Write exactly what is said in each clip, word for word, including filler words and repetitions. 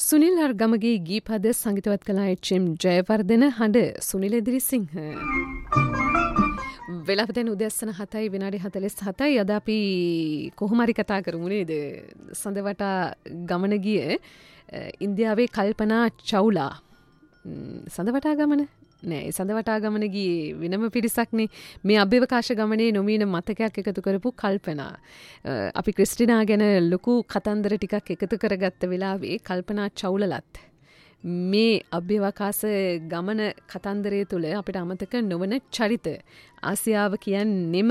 සුනිල් හර්ගමගේ ගීපද සංගීතවත් කළ එච් එම් ජයවර්ධන හඬ සුනිල් එදිරිසිංහ. වෙලාපතෙන් උදැස්සන හතයි විනාඩි හතළිස් හතයි. අද අපි කොහොම හරි කතා කරමු නේද? සඳවටා ගමන ගිය ඉන්දියාවේ කල්පනා චවුලා. සඳවටා ගමන නෑ සඳවටා ගමන ගියේ වෙනම පිරිසක්නේ. මේ අභ්‍යවකාශ ගමනේ නොමින මතකයක් එකතු කරපු කල්පනා. අපි ක්‍රිස්ටිනා ගැන ලොකු කතන්දර ටිකක් එකතු කරගත්ත වෙලාවේ කල්පනා චවුලලත් මේ අභ්‍යවකාශ ගමන කතන්දරය තුළ අපිට අමතක නොවන චරිත. ආසියාව කියන්නෙම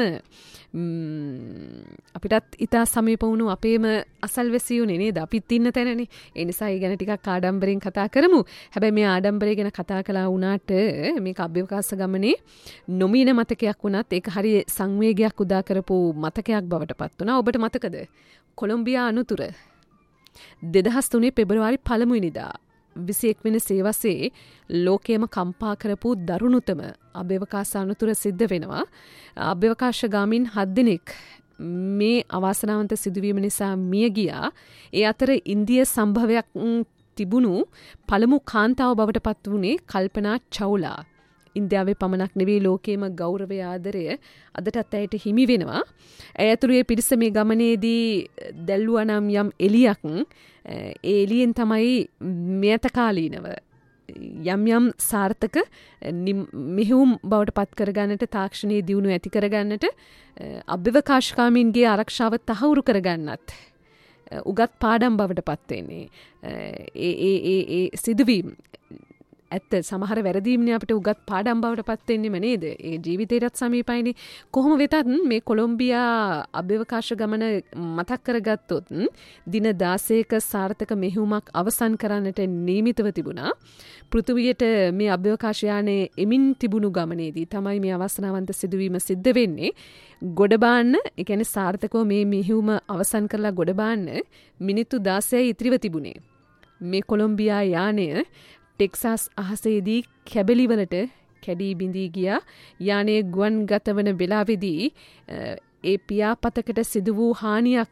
අපිටත් ඉතා සමීප වුණු අපේම අසල්වැසියුනේ නේද? අපිත් ඉන්න තැනනේ. ඒ නිසා ඒ ගැන ටිකක් ආඩම්බරෙන් කතා කරමු. හැබැයි මේ ආඩම්බරය ගැන කතා කළා වුණාට මේක අභ්‍යවකාශ ගමනේ නොමින මතකයක් වුණත් ඒක හරි සංවේගයක් උදා කරපු මතකයක් බවට පත් වුණා. ඔබට මතකද? කොලොම්බියා අනුතුර දෙදහස් තුනේ පෙබරවාරි පළමුවෙනිදා විසි එක් වෙනි සේවසේ ලෝකයේම කම්පා කරපු දරුණුතම අභ්‍යවකාශ අනතුර සිද්ධ වෙනවා. අභ්‍යවකාශගාමීන් හත් දෙනෙක් මේ අවාසනාවන්ත සිදුවීම නිසා මිය ගියා. ඒ අතර ඉන්දිය සම්භවයක් තිබුණු පළමු කාන්තාව බවට පත් වුණේ කල්පනා චවුලා. ඉන්දියාවේ පමණක් නෙවෙයි ලෝකයේම ගෞරවය ආදරය අදටත් ඇයට හිමි වෙනවා. ඇය ඇතුළු ඒ පිරිස මේ ගමනේදී දැල්ලුවා නම් යම් එලියක් ඒ එලියෙන් තමයි මෙයත කාලීනව යම් යම් සාර්ථක මෙහෙයුම් බවට පත් කරගන්නට තාක්ෂණයේ දියුණුව ඇති කරගන්නට අභ්‍යවකාශකාමීන්ගේ ආරක්ෂාව තහවුරු කරගන්නත් උගත් පාඩම් බවට පත් වෙන්නේ. ඒ ඒ ඒ ඒ සිදුවීම් ඇත්ත සමහර වැරදීම්නේ අපිට උගත් පාඩම් බවට පත් වෙන්නේම නේද? ඒ ජීවිතයටත් සමීපයිනේ. කොහොම වෙතත් මේ කොලොම්බියා අභ්‍යවකාශ ගමන මතක් කරගත්තොත් දින දාසයක සාර්ථක මෙහෙයුමක් අවසන් කරන්නට නියමිතව තිබුණා. පෘථුවියට මේ අභ්‍යවකාශ යානයේ එමින් තිබුණු ගමනේදී තමයි මේ අවස්ථාවන්ත සිදුවීම සිද්ධ වෙන්නේ. ගොඩබාන්න, ඒ කියන්නේ සාර්ථකව මේ මෙහෙයුම අවසන් කරලා ගොඩබාන්න මිනිත්තු දාසයයි ඉතිරිව තිබුණේ. මේ කොලොම්බියා යානය ටෙක්සාස් අහසේදී කැබලිවලට කැඩී බිඳී ගියා. යානයේ ගුවන් ගත වන වෙලාවේදී ඒ පියාපතකට සිදු වූ හානියක්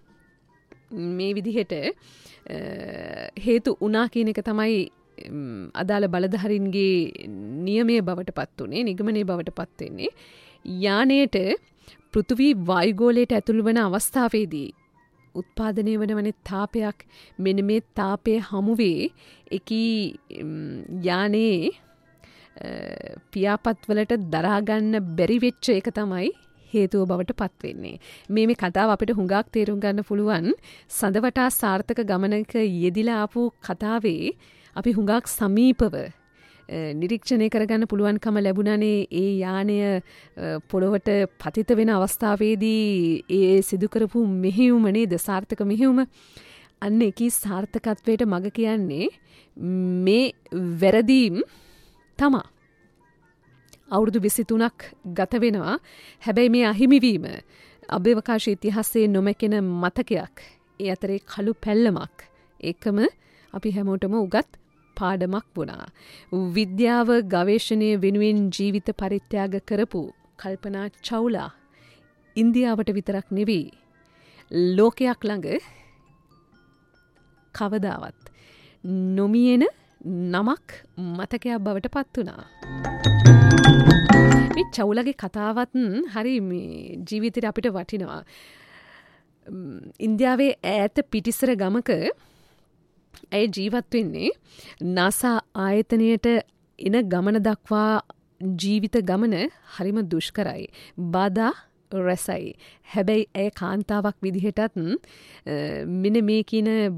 මේ විදිහට හේතු වුණා කියන එක තමයි අදාළ බලධාරීන්ගේ නියමයේ බවට පත් උනේ, නිගමනයේ බවට පත් වෙන්නේ. යානයේට පෘථිවි වායුගෝලයට ඇතුළු වන අවස්ථාවේදී උත්පාදනය වන තාපයක් මෙන්න මේ තාපය හමුවේ එකී යානයේ පියාපත්වලට දරාගන්න බැරි වෙච්ච එක තමයි හේතුව බවට පත් වෙන්නේ. මේ මේ කතාව අපිට හුඟක් තේරුම් ගන්න පුළුවන් සඳවටා සාර්ථක ගමනක යෙදිලා ආපු කතාවේ අපි හුඟක් සමීපව නිරීක්ෂණය කරගන්න පුළුවන්කම ලැබුණනේ. ඒ යානය පොළොවට පතිත වෙන අවස්ථාවේදී ඒ සිදු කරපු මෙහෙයුම නේද? සාර්ථක මෙහෙයුම. අන්න ඒකී සාර්ථකත්වයට මග කියන්නේ මේ වැරදීම් තමා. අවුරුදු විසි තුනක් ගත වෙනවා. හැබැයි මේ අහිමිවීම අභ්‍යවකාශ ඉතිහාසයේ නොමැකෙන මතකයක්. ඒ අතරේ කළු පැල්ලමක්. ඒකම අපි හැමෝටම උගත් පාඩමක් වුණා. විද්‍යාව ගවේෂණය වෙනුවෙන් ජීවිත පරිත්‍යාග කරපු කල්පනා චවුලා ඉන්දියාවට විතරක් නෙවෙයි ලෝකයක් ළඟ කවදාවත් නොමියෙන නමක් මතකයක් බවට පත් වුණා. මේ චවුලාගේ කතාවත් හරි මේ ජීවිතේට අපිට වටිනවා. ඉන්දියාවේ ඈත පිටිසර ගමක ඇය ජීවත් වෙන්නේ නාසා ආයතනයට එන ගමන දක්වා ජීවිත ගමන හරිම දුෂ්කරයි. බාධා රැසයි. හැබැයි ඇය කාන්තාවක් විදිහටත් මෙන්න මේ කියන